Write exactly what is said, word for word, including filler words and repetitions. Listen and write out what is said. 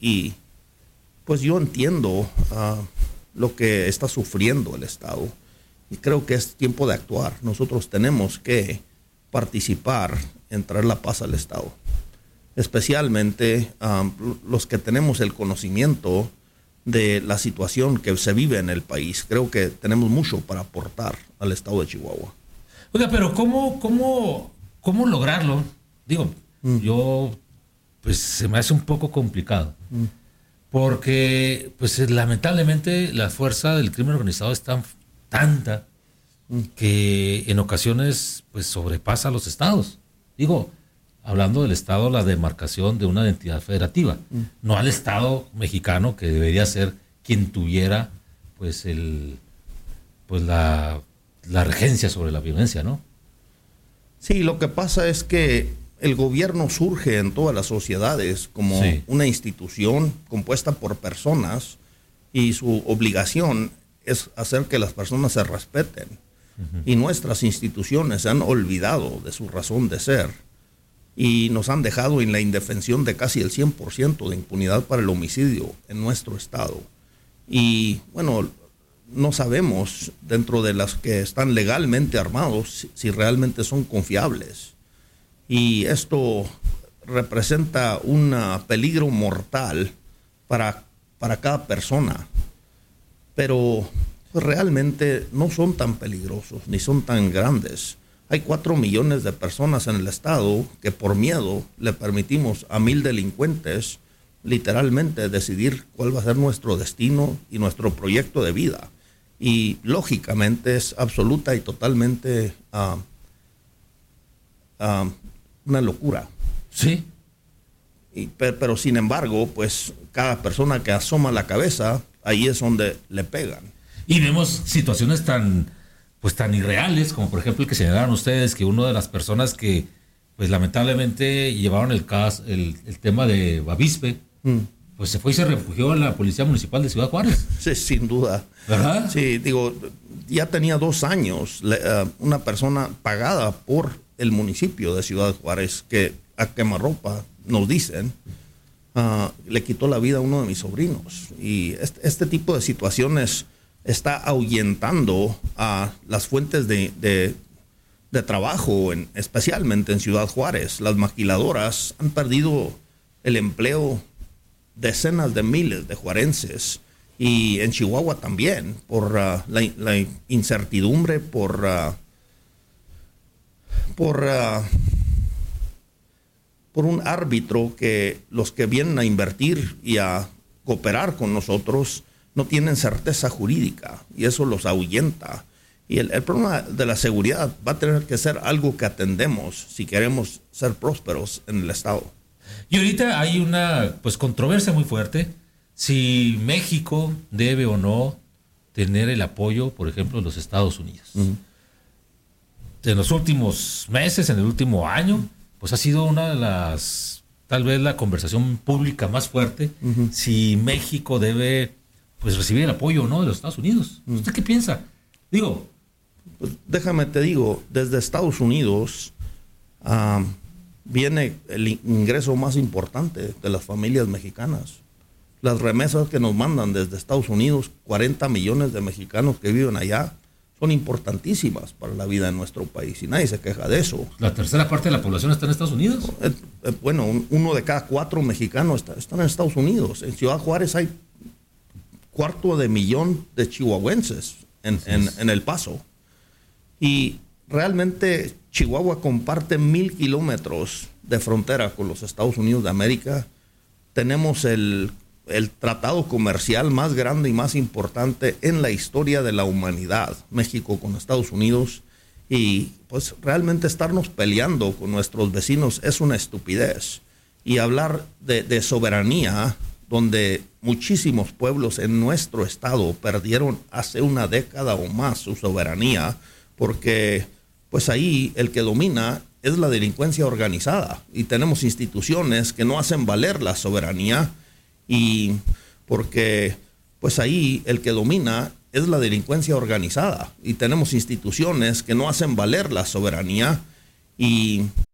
y pues yo entiendo uh, lo que está sufriendo el Estado y creo que es tiempo de actuar. Nosotros tenemos que participar en traer la paz al Estado, especialmente um, los que tenemos el conocimiento de la situación que se vive en el país. Creo que tenemos mucho para aportar al Estado de Chihuahua. Oiga, pero ¿cómo, cómo, cómo lograrlo? Digo, mm. yo, pues se me hace un poco complicado, mm. porque, pues lamentablemente la fuerza del crimen organizado es tan tanta mm. que en ocasiones, pues sobrepasa a los estados. Digo, hablando del Estado, la demarcación de una entidad federativa, mm. no al Estado mexicano, que debería ser quien tuviera pues el pues la, la regencia sobre la violencia, ¿no? Sí, lo que pasa es que el gobierno surge en todas las sociedades como sí. una institución compuesta por personas y su obligación es hacer que las personas se respeten. Uh-huh. Y nuestras instituciones se han olvidado de su razón de ser y nos han dejado en la indefensión de casi el cien por ciento de impunidad para el homicidio en nuestro estado. Y bueno, no sabemos dentro de las que están legalmente armados si, si realmente son confiables. Y esto representa un peligro mortal para, para cada persona. Pero pues, realmente no son tan peligrosos ni son tan grandes. Hay cuatro millones de personas en el estado que por miedo le permitimos a mil delincuentes literalmente decidir cuál va a ser nuestro destino y nuestro proyecto de vida. Y lógicamente es absoluta y totalmente uh, uh, una locura. Sí. Y, pero, pero sin embargo, pues cada persona que asoma la cabeza, ahí es donde le pegan. Y vemos situaciones tan... pues tan irreales, como por ejemplo el que señalaron ustedes, que una de las personas que pues lamentablemente llevaron el caso, el, el tema de Bavispe, mm. pues se fue y se refugió en la Policía Municipal de Ciudad Juárez. Sí, sin duda. ¿Verdad? Sí, digo, ya tenía dos años le, uh, una persona pagada por el municipio de Ciudad Juárez, que a quemarropa nos dicen, uh, le quitó la vida a uno de mis sobrinos. Y este, este tipo de situaciones está ahuyentando a las fuentes de, de, de trabajo, en, especialmente en Ciudad Juárez. Las maquiladoras han perdido el empleo decenas de miles de juarenses y en Chihuahua también por uh, la, la incertidumbre, por, uh, por, uh, por un árbitro que los que vienen a invertir y a cooperar con nosotros no tienen certeza jurídica y eso los ahuyenta. Y el, el problema de la seguridad va a tener que ser algo que atendemos si queremos ser prósperos en el Estado. Y ahorita hay una pues controversia muy fuerte si México debe o no tener el apoyo, por ejemplo, de los Estados Unidos. Uh-huh. En los últimos meses, en el último año, pues ha sido una de las, tal vez la conversación pública más fuerte, uh-huh. si México debe pues recibir el apoyo, ¿no?, de los Estados Unidos. ¿Usted qué piensa? Digo, pues déjame te digo, desde Estados Unidos uh, viene el ingreso más importante de las familias mexicanas. Las remesas que nos mandan desde Estados Unidos, cuarenta millones de mexicanos que viven allá, son importantísimas para la vida de nuestro país y nadie se queja de eso. ¿La tercera parte de la población está en Estados Unidos? Eh, eh, bueno, uno de cada cuatro mexicanos está, están en Estados Unidos. En Ciudad Juárez hay cuarto de millón de chihuahuenses en, en, en El Paso. Y realmente Chihuahua comparte mil kilómetros de frontera con los Estados Unidos de América. Tenemos el, el tratado comercial más grande y más importante en la historia de la humanidad, México con Estados Unidos. Y pues realmente estarnos peleando con nuestros vecinos es una estupidez. Y hablar de, de soberanía, donde muchísimos pueblos en nuestro estado perdieron hace una década o más su soberanía, porque pues ahí el que domina es la delincuencia organizada y tenemos instituciones que no hacen valer la soberanía y porque pues ahí el que domina es la delincuencia organizada y tenemos instituciones que no hacen valer la soberanía y